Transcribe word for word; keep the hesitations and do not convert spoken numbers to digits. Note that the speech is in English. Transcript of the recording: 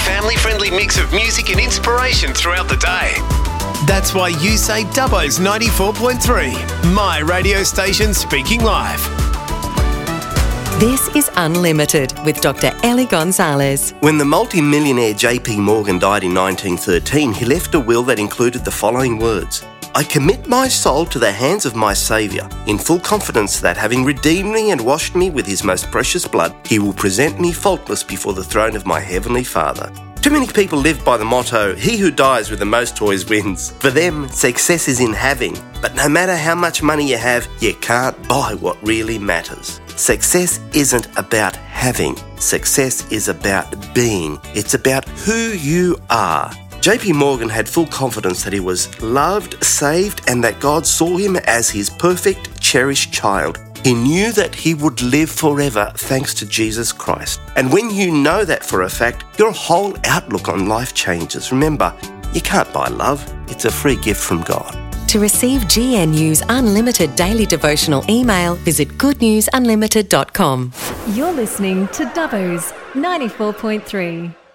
family-friendly mix of music and inspiration throughout the day. That's why you say Dubbo's ninety-four point three, my radio station speaking live. This is Unlimited with Doctor Ellie Gonzalez. When the multi-millionaire J P Morgan died in nineteen thirteen, he left a will that included the following words: I commit my soul to the hands of my Saviour, in full confidence that, having redeemed me and washed me with his most precious blood, he will present me faultless before the throne of my Heavenly Father. Too many people live by the motto, he who dies with the most toys wins. For them, success is in having, but no matter how much money you have, you can't buy what really matters. Success isn't about having. Success is about being. It's about who you are. J P Morgan had full confidence that he was loved, saved, and that God saw him as his perfect, cherished child. He knew that he would live forever thanks to Jesus Christ. And when you know that for a fact, your whole outlook on life changes. Remember, you can't buy love. It's a free gift from God. To receive G N U's unlimited daily devotional email, visit good news unlimited dot com. You're listening to Dubbo's ninety-four point three.